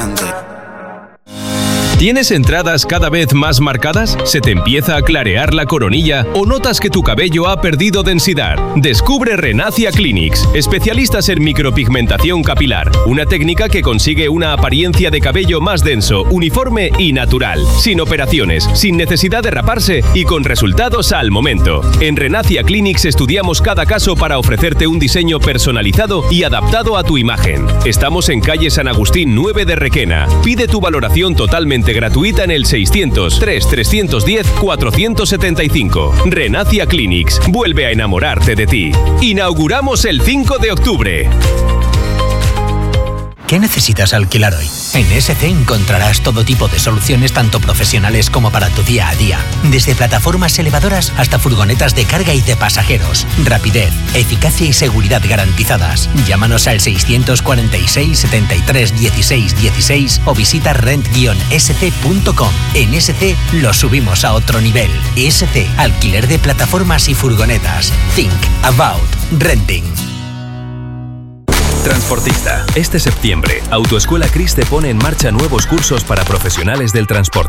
¿Tienes entradas cada vez más marcadas? ¿Se te empieza a clarear la coronilla o notas que tu cabello ha perdido densidad? Descubre Renacia Clinics, especialistas en micropigmentación capilar, una técnica que consigue una apariencia de cabello más denso, uniforme y natural, sin operaciones, sin necesidad de raparse y con resultados al momento. En Renacia Clinics estudiamos cada caso para ofrecerte un diseño personalizado y adaptado a tu imagen. Estamos en calle San Agustín 9 de Requena. Pide tu valoración totalmente gratuita en el 600-3-310-475. Renacia Clinics. Vuelve a enamorarte de ti. Inauguramos el 5 de octubre. ¿Qué necesitas alquilar hoy? En SC encontrarás todo tipo de soluciones tanto profesionales como para tu día a día. Desde plataformas elevadoras hasta furgonetas de carga y de pasajeros. Rapidez, eficacia y seguridad garantizadas. Llámanos al 646 73 16 16 o visita rent-sc.com. En SC lo subimos a otro nivel. SC, alquiler de plataformas y furgonetas. Think about renting. Transportista. Este septiembre, Autoescuela Cris te pone en marcha nuevos cursos para profesionales del transporte.